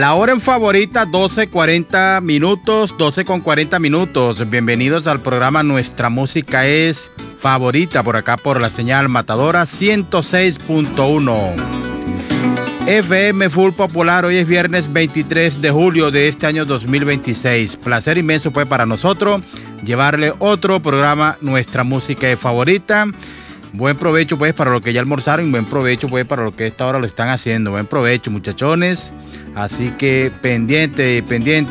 La hora en favorita, 12:40. Bienvenidos al programa Nuestra Música es Favorita, por acá por la señal Matadora 106.1. FM Full Popular. Hoy es viernes 23 de julio de este año 2026. Placer inmenso pues para nosotros llevarle otro programa Nuestra Música es Favorita. Buen provecho pues para los que ya almorzaron, buen provecho pues para los que a esta hora lo están haciendo. Buen provecho, muchachones. Así que pendiente.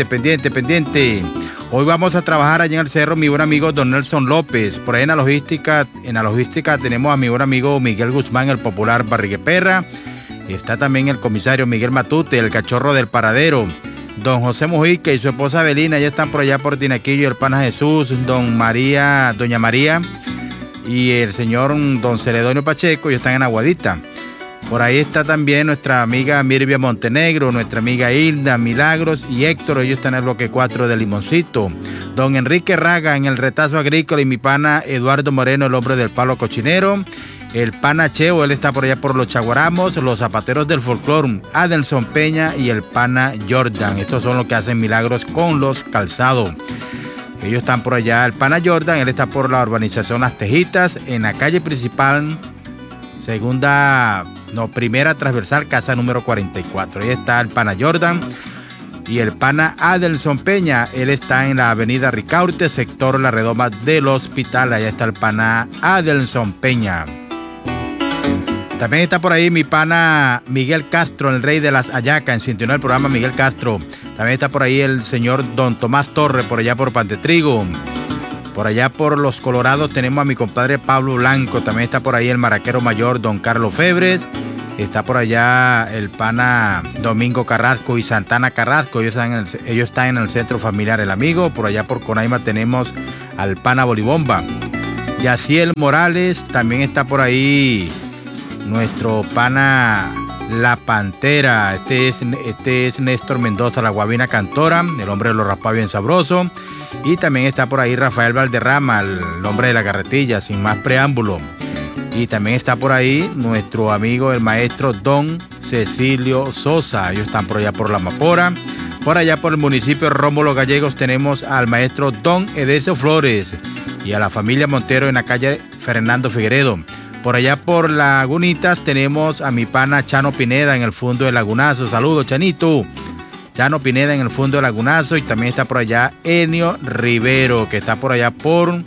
Hoy vamos a trabajar allá en el cerro mi buen amigo Don Nelson López. Por ahí en la logística tenemos a mi buen amigo Miguel Guzmán, el popular Barrigueperra. Está también el comisario Miguel Matute, el cachorro del paradero. Don José Mujica y su esposa Belina ya están por allá por Tinaquillo, el Pana Jesús, doña María y el señor Don Celedonio Pacheco, ya están en Aguadita. Por ahí está también nuestra amiga Mirvia Montenegro, nuestra amiga Hilda Milagros y Héctor, ellos están en el bloque 4 de Limoncito. Don Enrique Raga en el Retazo Agrícola y mi pana Eduardo Moreno, el hombre del palo cochinero. El pana Cheo, él está por allá por los Chaguaramos, los zapateros del folclore, Adelson Peña y el pana Jordan. Estos son los que hacen milagros con los calzados. Ellos están por allá, el pana Jordan, él está por la urbanización Las Tejitas, en la calle principal, primera transversal, casa número 44. Ahí está el pana Jordan. Y el pana Adelson Peña, él está en la avenida Ricaurte, sector La Redoma del Hospital. Allá está el pana Adelson Peña. También está por ahí mi pana Miguel Castro, el rey de las hallacas, en sintonía del programa Miguel Castro. También está por ahí el señor Don Tomás Torres, por allá por Pantetrigo. Por allá por Los Colorados tenemos a mi compadre Pablo Blanco. También está por ahí el maraquero mayor Don Carlos Febres. Está por allá el pana Domingo Carrasco y Santana Carrasco. Ellos están en el centro familiar El Amigo. Por allá por Conaima tenemos al pana Bolibomba. Yaciel Morales. También está por ahí nuestro pana La Pantera. Este es Néstor Mendoza, la guabina cantora, el hombre de los raspados bien sabroso. Y también está por ahí Rafael Valderrama, el hombre de la carretilla, sin más preámbulo. Y también está por ahí nuestro amigo el maestro Don Cecilio Sosa. Ellos están por allá por La Mapora. Por allá por el municipio de Rómulo Gallegos tenemos al maestro Don Edesio Flores y a la familia Montero en la calle Fernando Figueredo. Por allá por Lagunitas tenemos a mi pana Chano Pineda en el fondo de Lagunazo. Saludos, Chanito. Chano Pineda en el fondo de Lagunazo. Y también está por allá Enio Rivero, que está por allá por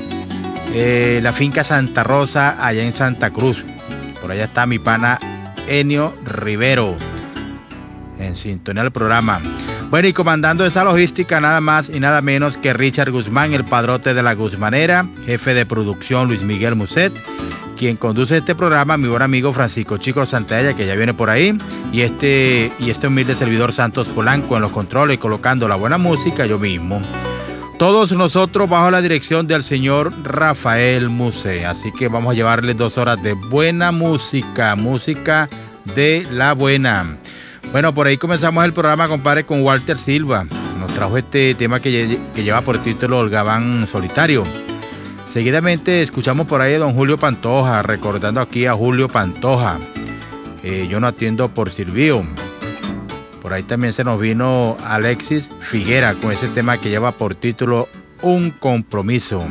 la finca Santa Rosa, allá en Santa Cruz. Por allá está mi pana Enio Rivero, en sintonía del programa. Bueno, y comandando esa logística nada más y nada menos que Richard Guzmán, el padrote de la Guzmanera, jefe de producción Luis Miguel Muset, quien conduce este programa, mi buen amigo Francisco Chico Santella, que ya viene por ahí, y este humilde servidor Santos Polanco en los controles, colocando la buena música, yo mismo. Todos nosotros bajo la dirección del señor Rafael Musé. Así que vamos a llevarles 2 horas de buena música, música de la buena. Bueno, por ahí comenzamos el programa, compadre, con Walter Silva. Nos trajo este tema que lleva por título El Gabán Solitario. Seguidamente escuchamos por ahí a don Julio Pantoja, recordando aquí a Julio Pantoja. Yo no atiendo por Silvio. Por ahí también se nos vino Alexis Figuera con ese tema que lleva por título Un Compromiso.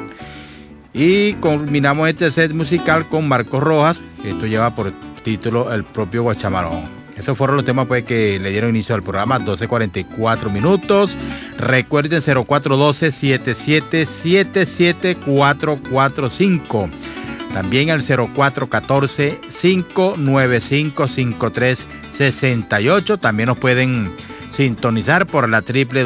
Y culminamos este set musical con Marcos Rojas. Esto lleva por título El propio Guachamarón. Esos fueron los temas pues, que le dieron inicio al programa, 12:44. Recuerden 0412-7777-445. También el 0414-595-5368. También nos pueden sintonizar por la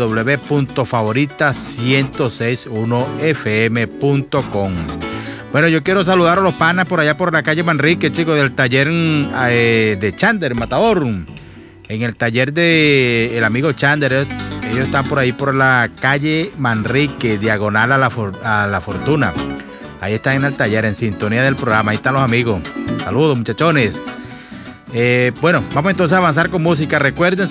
www.favorita1061fm.com. Bueno, yo quiero saludar a los panas por allá por la calle Manrique, chicos, del taller de Chander, Matador. En el taller de el amigo Chander, ellos están por ahí por la calle Manrique, diagonal a la Fortuna. Ahí están en el taller, en sintonía del programa. Ahí están los amigos. Saludos, muchachones. Bueno, vamos entonces a avanzar con música. Recuerden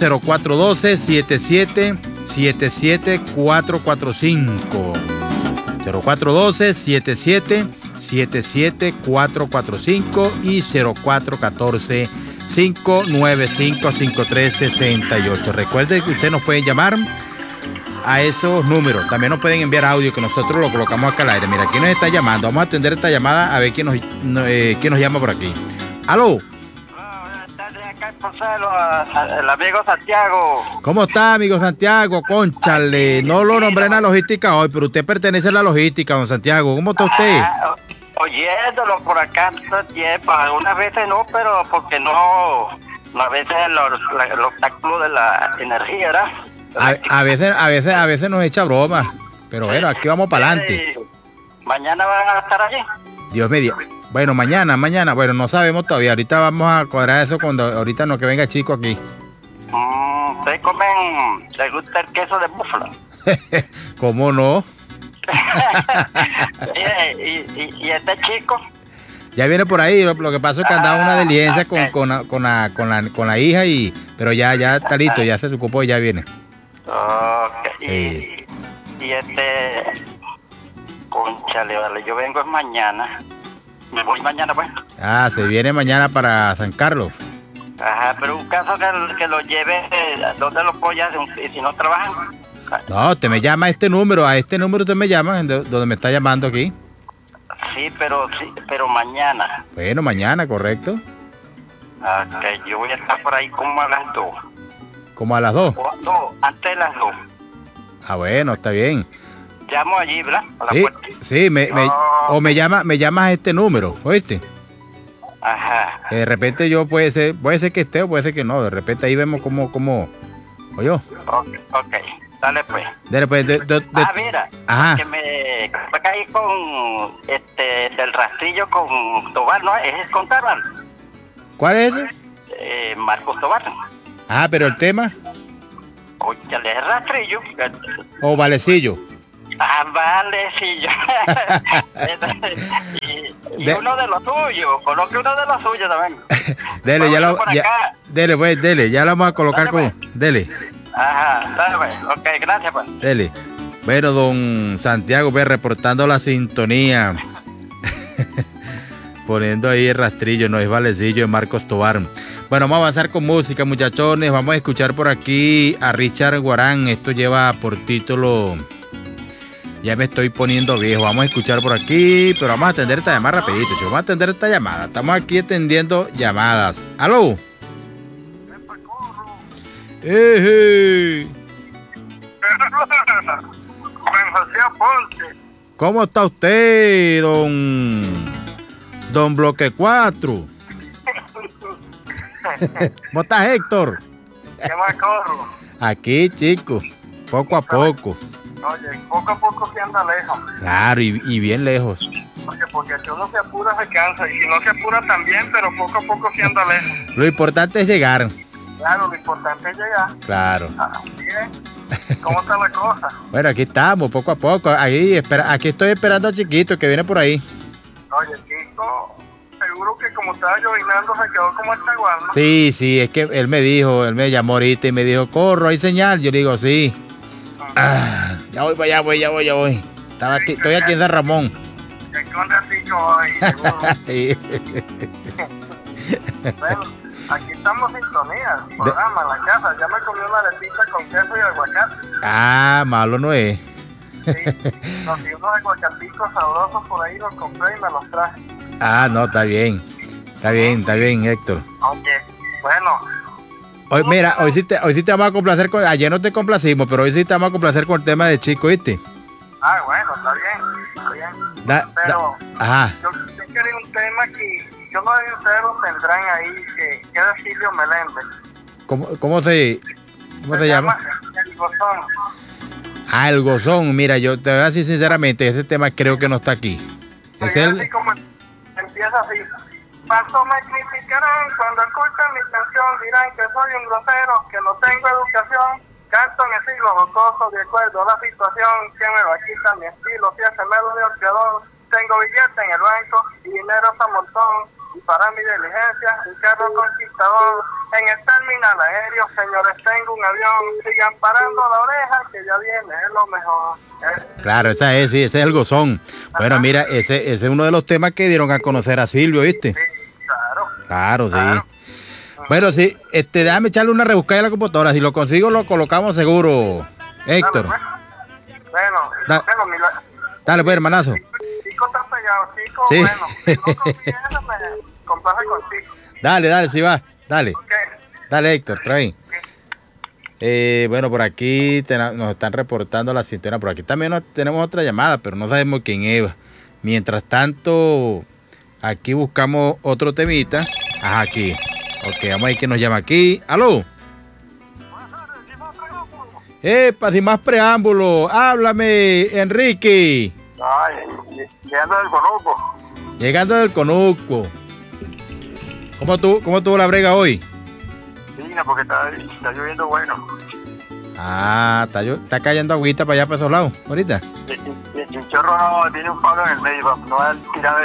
0412-7777-445. 0412-7777-445 y 595-5368. Recuerde que usted nos puede llamar a esos números. También nos pueden enviar audio que nosotros lo colocamos acá al aire. Mira, ¿quién nos está llamando? Vamos a atender esta llamada a ver quién nos llama por aquí. ¡Aló! Buenas tardes, acá en Porcelo, el amigo Santiago. ¿Cómo está, amigo Santiago? Cónchale, no lo nombré en la logística hoy, pero usted pertenece a la logística, don Santiago. ¿Cómo está usted? Oyéndolo por acá todo el tiempo. Algunas veces no, pero porque no, a veces el obstáculo de la energía, ¿verdad? A veces nos echa broma, pero bueno, aquí vamos para adelante. ¿Mañana van a estar allí? Dios mediante. Bueno, mañana, bueno, no sabemos todavía. Ahorita vamos a cuadrar eso cuando ahorita no que venga chico aquí. ¿Ustedes comen, les gusta el queso de búfalo? ¿Cómo no? ¿Y este chico? Ya viene por ahí. Lo que pasa es que andaba una diligencia con la hija pero ya está listo, ya se ocupó y ya viene. Okay. Cónchale, vale, yo vengo mañana. Me voy mañana, pues. Se viene mañana para San Carlos. Ajá, pero un caso que lo lleve, ¿dónde lo apoyas? Y si no trabajan. No, usted me llama a este número usted me llama, donde me está llamando aquí. Sí, pero mañana. Bueno, mañana, correcto. Ok, yo voy a estar por ahí como a las 2. ¿Como a las 2? No, antes de las 2. Bueno, está bien. Llamo allí, ¿verdad? A la puerta. Sí, o me llamas a este número, ¿oíste? Ajá. De repente puede ser que esté o puede ser que no. De repente ahí vemos cómo. ¿Oye? Ok. Dale pues. Dale pues. Mira. Ajá. Que me caí con del rastrillo con Tobar, ¿no? ¿Es con Tobar? ¿Cuál es ese? Marcos Tobar. Pero el tema. Oye, es rastrillo. O valecillo. Valecillo. y uno de los suyos. Coloque uno de los suyos también. Dele, dele, pues, dele. Ya lo vamos a colocar dale, con. Dele. Ajá, dale, pues. Ok, gracias, pues. Dele. Bueno, don Santiago, ve reportando la sintonía. Poniendo ahí el rastrillo, no es valecillo, es Marcos Tobar. Bueno, vamos a avanzar con música, muchachones. Vamos a escuchar por aquí a Richard Guarán. Esto lleva por título Ya me estoy poniendo viejo. Vamos a escuchar por aquí, pero vamos a atender esta llamada rapidito, chicos. Vamos a atender esta llamada. Estamos aquí atendiendo llamadas. ¡Aló! ¿Cómo está usted, don Bloque 4? ¿Cómo está Héctor? ¿Qué más, Corro? Aquí, chicos, poco a poco. Oye, poco a poco se anda lejos. Claro, y bien lejos. Porque si uno se apura se cansa, y si no se apura también, pero poco a poco se anda lejos. Lo importante es llegar. Claro, lo importante es llegar. Claro. Bien. ¿Cómo está la cosa? Bueno, aquí estamos, poco a poco. Aquí estoy esperando a Chiquito, que viene por ahí. Oye, Chico, seguro que como estaba llovinando se quedó como esta guarda. Sí, es que él me llamó ahorita y me dijo, Corro, ¿hay señal? Yo le digo, sí. Ya voy para allá, ya voy. Estoy aquí en San Ramón. Que con ratito hoy, seguro. Sí. Bueno, aquí estamos en sintonía, programa, en la casa. Ya me comí una arepita con queso y aguacate. Malo no es. Sí, nos dio unos aguacaticos sabrosos por ahí, los compré y me los traje. No, está bien, Héctor. Oye, bueno. Mira, hoy sí te vamos a complacer ayer no te complacimos, pero hoy sí te vamos a complacer con el tema de Chico, ¿viste? Bueno, está bien. Pero ajá. Yo quería un tema que yo no sé si ustedes lo tendrán ahí, que es de Silvio Meléndez. ¿Cómo se llama? El Gozón. El Gozón. Mira, yo te voy a decir sinceramente, ese tema creo que no está aquí. Es así como empieza así. Paso me criticarán cuando escuchan mi canción, dirán que soy un grosero, que no tengo educación. Canto en el siglo jocoso, de acuerdo a la situación, que me va a quitar mi estilo, si ese me lo dio el creador. Tengo billete en el banco y dinero a montón, y para mi diligencia, un carro conquistador. En el terminal aéreo, señores, tengo un avión, sigan parando la oreja, que ya viene, es lo mejor. Claro, ese es el Gozón. Bueno, mira, ese es uno de los temas que dieron a conocer a Silvio, ¿viste? Sí, claro. Claro, sí. Bueno, sí, déjame echarle una rebuscada a la computadora. Si lo consigo, lo colocamos seguro. Héctor. Dale, pues. Bueno, mira. Dale, pues, hermanazo. Chico está pegado, Chico, Sí. bueno. Si no consigues eso, me complace contigo. Dale, sí va. Dale. Ok. Dale, Héctor, trae. Bueno, por aquí nos están reportando la sintonía. Por aquí también tenemos otra llamada, pero no sabemos quién es. Mientras tanto, aquí buscamos otro temita. Ajá, aquí. Ok, vamos a ver quién nos llama aquí. ¡Aló! Sin más preámbulo, háblame, Enrique. Ay, llegando del Conuco. Llegando del Conuco. ¿Cómo tuvo la brega hoy? Digna, porque está lloviendo bueno. Ah, está cayendo agüita para allá, para esos lados, ahorita. Y el chinchorro no tiene un palo en el medio, no va a tirar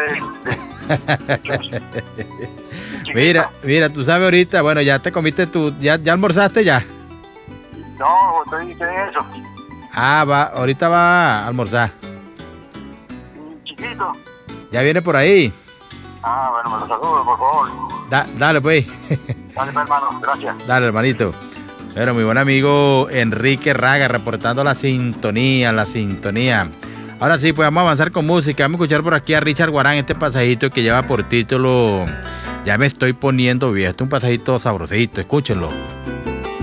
de Mira, tú sabes ahorita, bueno, ya te comiste ya almorzaste ya. No, estoy en eso. Ah, ahorita va a almorzar. Chiquito. Ya viene por ahí. Ah, bueno, me lo saludo, por favor. Dale, pues. Dale, hermano, gracias. Dale, hermanito. Bueno, mi buen amigo Enrique Raga reportando la sintonía. Ahora sí, pues vamos a avanzar con música. Vamos a escuchar por aquí a Richard Guarán, este pasajito que lleva por título Ya me estoy poniendo viejo. Este es un pasajito sabrosito, escúchenlo.